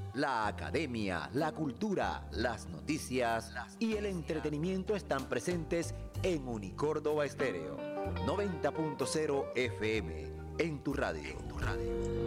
La academia, la cultura, las noticias y el entretenimiento están presentes en Unicórdoba Estéreo 90.0 FM, en tu radio.